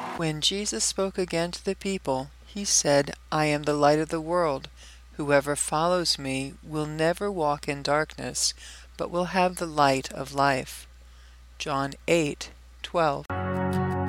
When Jesus spoke again to the people, he said, "I am the light of the world. Whoever follows me will never walk in darkness, but will have the light of life." John 8:12.